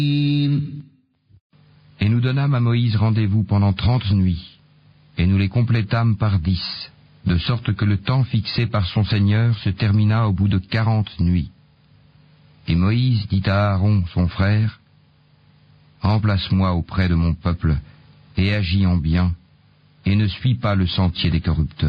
Et nous donnâmes à Moïse rendez-vous pendant 30 nuits, et nous les complétâmes par 10, de sorte que le temps fixé par son Seigneur se termina au bout de 40 nuits. Et Moïse dit à Aaron, son frère, « Remplace-moi auprès de mon peuple, et agis en bien, et ne suis pas le sentier des corrupteurs. »